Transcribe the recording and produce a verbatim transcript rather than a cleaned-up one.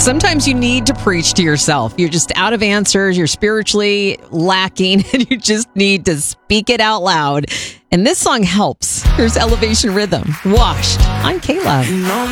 Sometimes you need to preach to yourself. You're just out of answers. You're spiritually lacking, and you just need to speak it out loud. And this song helps. Here's Elevation Rhythm, Washed on K-Love.